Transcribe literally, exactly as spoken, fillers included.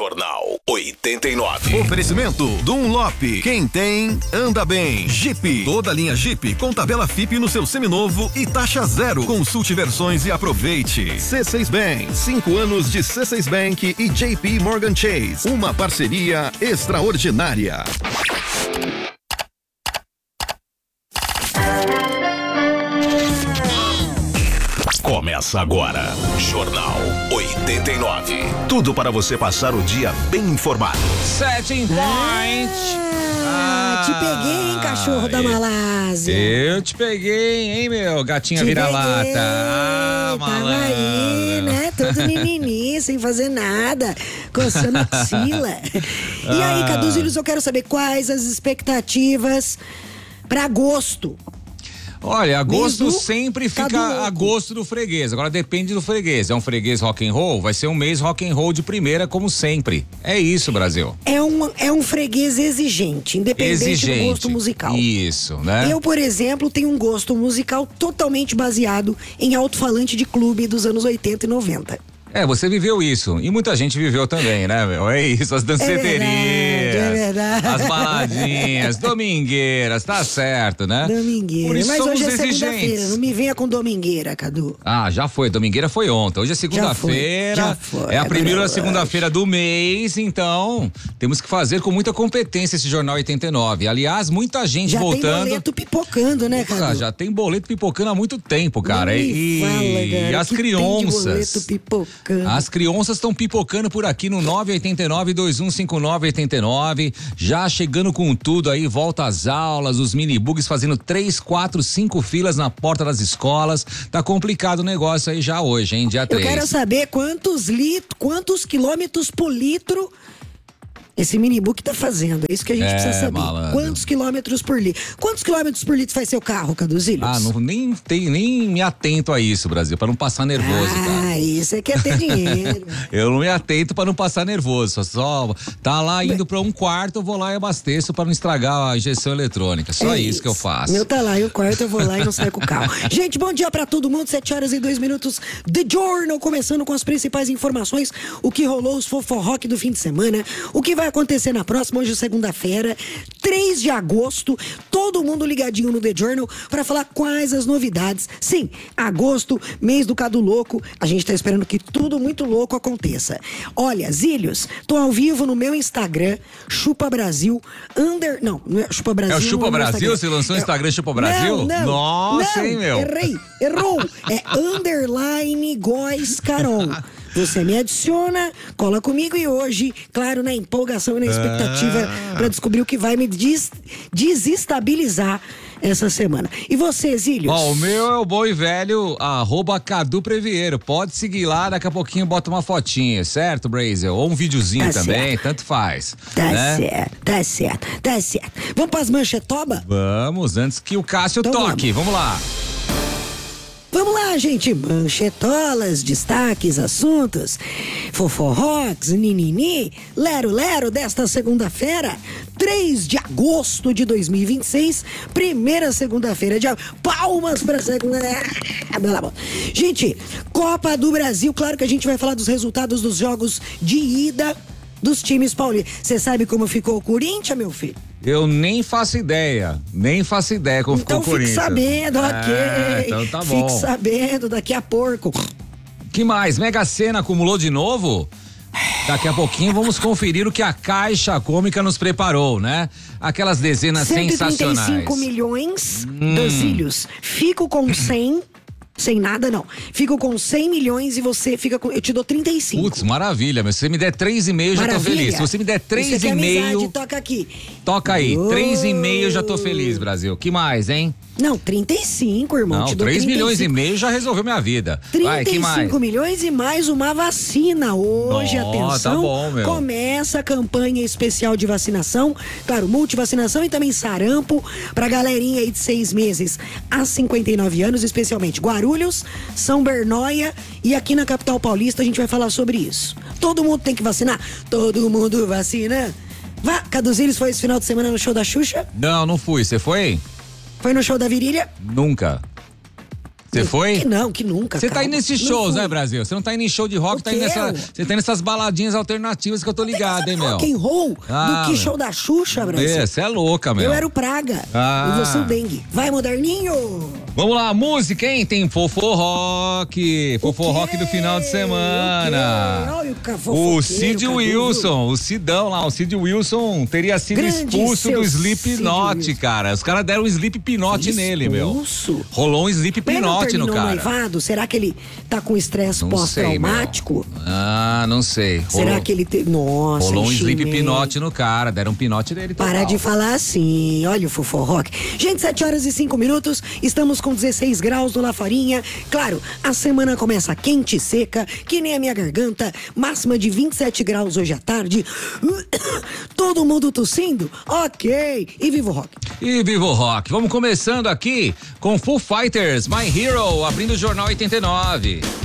Jornal oitenta e nove. Oferecimento Dunlop. Quem tem, anda bem. Jeep. Toda linha Jeep com tabela F I P no seu seminovo e taxa zero. Consulte versões e aproveite. C seis Bank. Cinco anos de C seis Bank e J P Morgan Chase. Uma parceria extraordinária. Começa agora, Jornal oitenta e nove. Tudo para você passar o dia bem informado. Setting point. Ah, ah, te peguei, hein, cachorro da Malásia. Eu te peguei, hein, meu gatinha vira-lata. Ah, tava aí, né? Todo mimimi, sem fazer nada, coçando a axila. E aí, Caduzinhos, eu quero saber quais as expectativas para agosto. Olha, agosto do sempre fica Cadu a gosto do freguês. Agora depende do freguês. É um freguês rock and roll, vai ser um mês rock and roll de primeira, como sempre. É isso, Brasil. É um, é um freguês exigente, independente exigente. do gosto musical. Isso, né? Eu, por exemplo, tenho um gosto musical totalmente baseado em alto-falante de clube dos anos oitenta e noventa. É, você viveu isso. E muita gente viveu também, né, meu? É isso, as danceterias. É verdade, é verdade. As baladinhas, domingueiras, tá certo, né? Domingueira. Mas hoje é segunda-feira, não me venha com domingueira, Cadu. Ah, já foi. Domingueira foi ontem. Hoje é segunda-feira. Já foi, já foi. É a primeira é segunda-feira do mês, então temos que fazer com muita competência esse Jornal oitenta e nove. Aliás, muita gente já voltando. Já tem boleto pipocando, né, Cadu? Ah, já tem boleto pipocando há muito tempo, cara. Não e, me fala, cara, e as que crianças. Tem de boleto pipocando. As crianças estão pipocando por aqui no nove oito nove, dois um cinco nove, oito nove, já chegando com tudo aí, volta às aulas, os minibugs fazendo três, quatro, cinco filas na porta das escolas. Tá complicado o negócio aí já hoje, hein? Dia três. Eu quero saber quantos litros, quantos quilômetros por litro esse minibug tá fazendo. É isso que a gente é, precisa saber. Malandro. Quantos quilômetros por litro? Quantos quilômetros por litro faz seu carro, Caduzilhos? Ah, não, nem, tem, nem me atento a isso, Brasil, pra não passar nervoso, ah, cara. Ah, isso é que é ter dinheiro. Eu não me atento pra não passar nervoso. Só tá lá indo pra um quarto, eu vou lá e abasteço pra não estragar a injeção eletrônica. Só é isso, isso que eu faço. Meu tá lá, e o quarto eu vou lá e não saio com o carro. Gente, bom dia pra todo mundo. Sete horas e dois minutos. The Journal, começando com as principais informações. O que rolou, os foforrock do fim de semana. O que vai acontecer na próxima. Hoje, segunda-feira, três de agosto, todo mundo ligadinho no The Journal para falar quais as novidades. Sim, agosto, mês do Cadu Louco, a gente tá esperando que tudo muito louco aconteça. Olha, Zílios, tô ao vivo no meu Instagram, Chupa Brasil, under, não, não é Chupa Brasil. É o Chupa Brasil? Você lançou o Instagram Chupa Brasil? Não, não, Nossa, não, hein, meu? Errei, errou, é underline Góes Carol. Você me adiciona, cola comigo e hoje, claro, na empolgação e na expectativa ah. para descobrir o que vai me des- desestabilizar essa semana. E você, Zílios? Ó, o meu é o bom e velho, arroba Cadu Previeiro. Pode seguir lá, daqui a pouquinho bota uma fotinha, certo, Brazel? Ou um videozinho tá também, certo. Tanto faz. Tá né? certo, tá certo, tá certo. Vamos pras manchetoba? Vamos, antes que o Cássio então toque. Vamos. vamos lá. Vamos lá, gente, manchetolas, destaques, assuntos, foforrocks, ninini, lero-lero desta segunda-feira, três de agosto de dois mil e vinte e seis, primeira segunda-feira de agosto, palmas pra segunda... Gente, Copa do Brasil, claro que a gente vai falar dos resultados dos jogos de ida dos times paulistas. Você sabe como ficou o Corinthians, meu filho? Eu nem faço ideia, nem faço ideia como então ficou o Corinthians. Então fique sabendo, ok. É, então tá bom. Fique sabendo, daqui a pouco. Que mais? Mega Sena acumulou de novo? Daqui a pouquinho vamos conferir o que a Caixa Cômica nos preparou, né? Aquelas dezenas sensacionais. cento e trinta e cinco milhões, hum. Danzílios. Fico com cem... Sem nada, não. Fico com cem milhões e você fica com... Eu te dou trinta e cinco. Putz, maravilha, mas se você me der três e meio, já tô feliz. Se você me der três e meio... Toca aqui. Toca aí. três e meio, já tô feliz, Brasil. Que mais, hein? Não, trinta e cinco, irmão. Não, três milhões e meio já resolveu minha vida. Vai, que mais? trinta e cinco milhões e mais uma vacina. Hoje, oh, atenção, tá bom, meu. Começa a campanha especial de vacinação. Claro, multivacinação e também sarampo pra galerinha aí de seis meses a cinquenta e nove anos, especialmente Guarulhos, São Bernóia e aqui na capital paulista a gente vai falar sobre isso. Todo mundo tem que vacinar? Todo mundo vacina. Vá, Caduzinhos foi esse final de semana no show da Xuxa? Não, não fui. Você foi? Foi no show da Virilha? Nunca. Você foi? Que não, que nunca. Você tá indo nesses shows, fui. né, Brasil? Você não tá indo em show de rock, O tá indo quê? nessa, você tá indo nessas baladinhas alternativas que eu tô ligado, hein, meu? Rock and roll Ah, do que meu. show da Xuxa, Brasil. Você é louca, meu. Eu era o Praga Ah. e você o Dengue. Vai, moderninho! Vamos lá, música, hein? Tem Fofo Rock. Fofo quê? Rock do final de O semana. quê? Olha o ca- O fofoqueiro, Cid Cadu, Wilson, o Cidão lá, o Cid Wilson teria sido Grande expulso seu do Cid Slipknot, Wilson. cara. Os caras deram um Slipknot nele, meu. Expulso? Rolou um Mas ele não Slipknot no terminou cara. noivado? Será que ele tá com estresse Não sei, meu. pós-traumático? Ah, não sei. Será Rolou, que ele teve... Nossa, rolou um enchimei. Slipknot no cara, deram um pinote dele total. Para de falar assim, olha o Fofo Rock. Gente, sete horas e cinco minutos, estamos com dezesseis graus no La Farinha. Claro, a semana começa quente e seca, que nem a minha garganta, máxima de vinte e sete graus hoje à tarde. Todo mundo tossindo? Ok. E viva o rock. E viva o rock. Vamos começando aqui com Foo Fighters, My Hero, abrindo o Jornal oitenta e nove.